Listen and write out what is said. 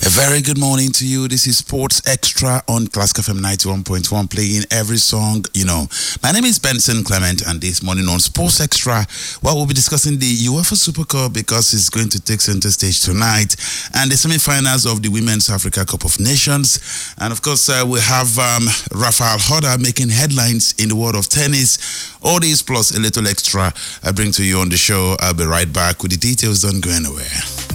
A very good morning to you. This is Sports Extra on Classic FM 91.1, playing every song you know. My name is Benson Clement, and this morning on Sports Extra, we'll be discussing the UEFA Super Cup because it's going to take center stage tonight, and the semi-finals of the Women's Africa Cup of Nations. And of course, we have Rafael Hodder making headlines in the world of tennis. All these plus a little extra I bring to you on the show. I'll be right back with the details. Don't go anywhere.